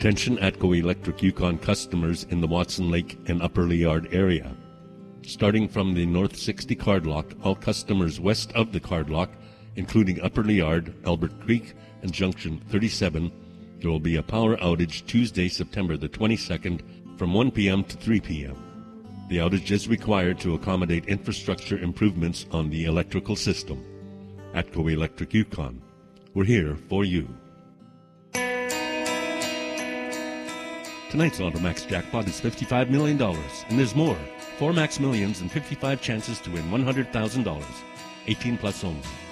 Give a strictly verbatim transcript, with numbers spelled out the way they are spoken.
Attention ATCO Electric Yukon customers in the Watson Lake and Upper Liard area. Starting from the North sixty card lock, all customers west of the card lock, including Upper Liard, Albert Creek, and Junction thirty-seven, there will be a power outage Tuesday, September the twenty-second from one p.m. to three p.m. The outage is required to accommodate infrastructure improvements on the electrical system. ATCO Electric Yukon. We're here for you. Tonight's Automax jackpot is fifty-five million dollars, and there's more. Four Max Millions and fifty-five chances to win one hundred thousand dollars. eighteen plus only.